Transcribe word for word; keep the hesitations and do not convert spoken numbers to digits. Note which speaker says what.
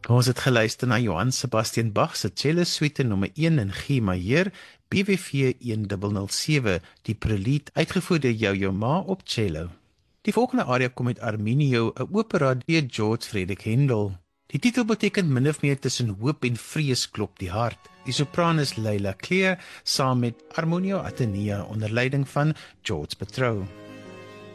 Speaker 1: Ons het geluister na Johann Sebastian Bach se cello suite nommer een in G majeur, B W V one zero zero seven, die prelude uitgevoer deur Yo-Yo Ma op cello. Die volgende aria kom uit Arminio, 'n opera deur George Frederick Handel. Die titel beteken min of meer tussen hoop en vrees klop die hart. Die sopran is Leila Clear saam met Armonio Atenea onder leiding van George Petro.